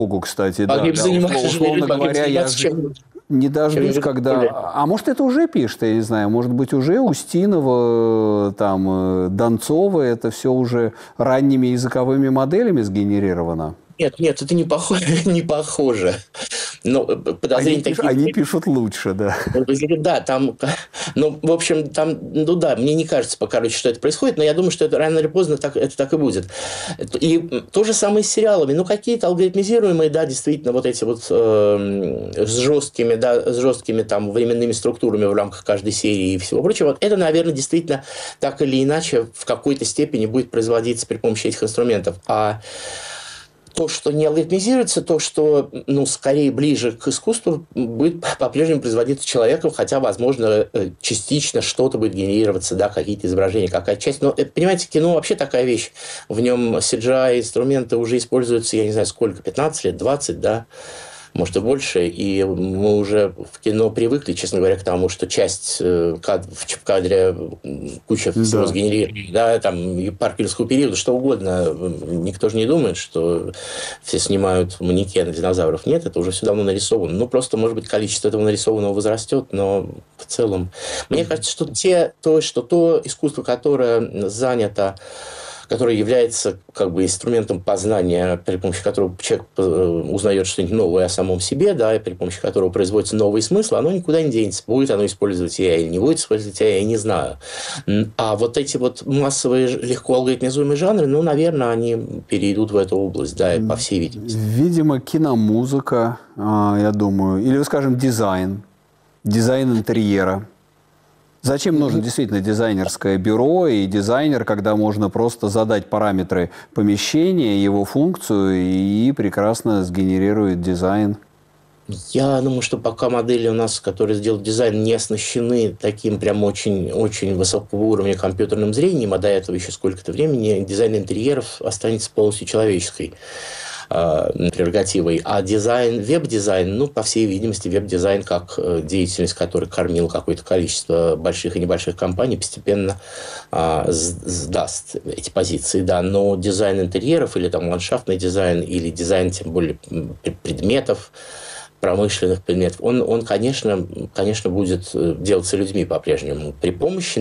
Кстати, да, Могли бы заниматься условно говоря, я не дождусь, когда... А может, это уже пишет, я не знаю, может быть, уже Устинова, там, Донцова, это все уже ранними языковыми моделями сгенерировано? Нет, это не похоже. Не похоже. Но подозрения такие... Они пишут лучше, да. Да, там, ну, в общем, там, ну да, мне не кажется пока, что это происходит, но я думаю, что это рано или поздно это так и будет. И то же самое с сериалами. Ну, какие-то алгоритмизируемые, да, действительно, вот эти вот с жесткими там временными структурами в рамках каждой серии и всего прочего, вот это, наверное, действительно так или иначе в какой-то степени будет производиться при помощи этих инструментов. А то, что не алгоритмизируется, то, что, ну, скорее ближе к искусству, будет по-прежнему производиться человеком, хотя, возможно, частично что-то будет генерироваться, да, какие-то изображения, какая-то часть. Но, понимаете, кино вообще такая вещь. В нем CGI-инструменты уже используются, я не знаю, сколько, 15 лет, 20, да, может и больше, и мы уже в кино привыкли, честно говоря, к тому, что часть в кадре куча всего сгенерирована, да, там, и парк юрского периода, что угодно, никто же не думает, что все снимают манекены динозавров. Нет, это уже все давно нарисовано. Ну, просто, может быть, количество этого нарисованного возрастет, но в целом... Мне кажется, что то искусство, которое занято, который является как бы инструментом познания, при помощи которого человек узнает что-нибудь новое о самом себе, да, и при помощи которого производятся новые смыслы, оно никуда не денется. Будет оно использовать AI или не будет использовать AI, я не знаю. А вот эти вот массовые, легко алгоритмизуемые жанры, ну, наверное, они перейдут в эту область, да, по всей видимости. Видимо, киномузыка, я думаю, или, скажем, дизайн интерьера. Зачем нужно действительно дизайнерское бюро и дизайнер, когда можно просто задать параметры помещения, его функцию и прекрасно сгенерирует дизайн? Я думаю, что пока модели у нас, которые сделают дизайн, не оснащены таким прям очень высокого уровня компьютерным зрением, а до этого еще сколько-то времени, дизайн интерьеров останется полностью человеческой прерогативой. А дизайн, веб-дизайн, ну, по всей видимости, веб-дизайн, как деятельность, которая кормила какое-то количество больших и небольших компаний, постепенно сдаст эти позиции, да. Но дизайн интерьеров или там ландшафтный дизайн, или дизайн, тем более, предметов, промышленных предметов, он конечно, будет делаться людьми по-прежнему. При помощи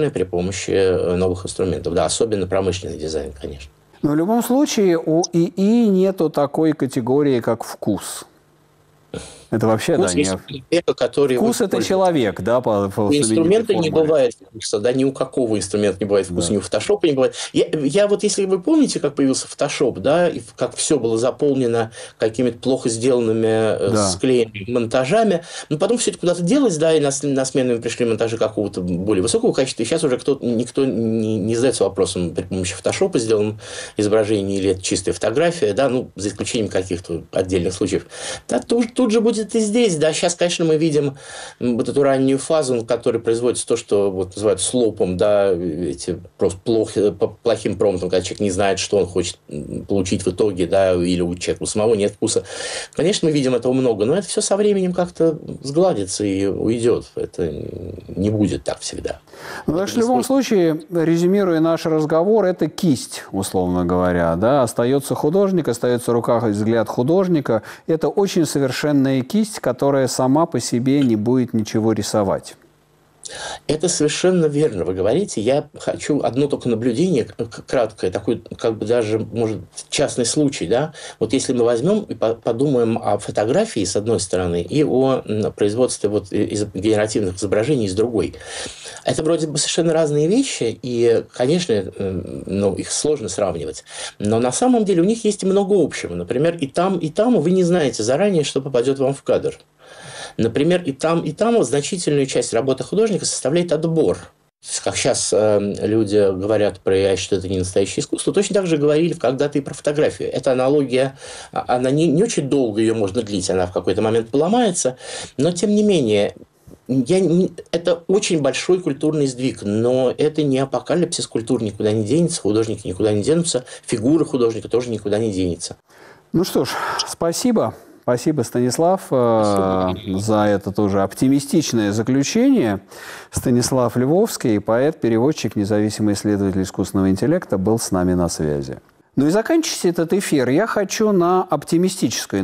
новых инструментов. Да, особенно промышленный дизайн, конечно. Но в любом случае у ИИ нету такой категории, как вкус. Это вообще, вкус да, не... Вкус – это человек, да, по у инструмента не бывает вкуса, да, ни у какого инструмента не бывает вкуса, ни у фотошопа не бывает. Я вот, если вы помните, как появился фотошоп, да, и как все было заполнено какими-то плохо сделанными склеенными монтажами, но потом все это куда-то делось, да, и на смену пришли монтажи какого-то более высокого качества, и сейчас уже никто не задается вопросом, при помощи фотошопа сделано изображение или это чистая фотография, да, ну, за исключением каких-то отдельных случаев. Да, тут же будет и здесь, да, сейчас, конечно, мы видим вот эту раннюю фазу, в которой производится то, что вот называют слопом, да, эти просто плохим промптом, когда человек не знает, что он хочет получить в итоге, да, или у человека у самого нет вкуса. Конечно, мы видим этого много, но это все со временем как-то сгладится и уйдет. Это не будет так всегда. Ну, в любом случае, резюмируя наш разговор, это кисть, условно говоря, да, остается художник, остается в руках и взгляд художника. Это очень совершенная кисть, которая сама по себе не будет ничего рисовать. Это совершенно верно, вы говорите. Я хочу одно только наблюдение, краткое, такой, как бы даже, может, частный случай, да. Вот если мы возьмем и подумаем о фотографии, с одной стороны, и о производстве вот генеративных изображений, с другой. Это вроде бы совершенно разные вещи, и, конечно, ну, их сложно сравнивать. Но на самом деле у них есть много общего. Например, и там вы не знаете заранее, что попадет вам в кадр. Например, и там значительную часть работы художника составляет отбор. Как сейчас люди говорят про AI, что это не настоящее искусство, точно так же говорили когда-то и про фотографию. Эта аналогия, она не очень долго ее можно длить, она в какой-то момент поломается, но тем не менее, это очень большой культурный сдвиг, но это не апокалипсис, культура никуда не денется, художники никуда не денутся, фигура художника тоже никуда не денется. Ну что ж, спасибо. Спасибо, Станислав, за это тоже оптимистичное заключение. Станислав Львовский, поэт, переводчик, независимый исследователь искусственного интеллекта, был с нами на связи. Ну и заканчивать этот эфир я хочу на оптимистической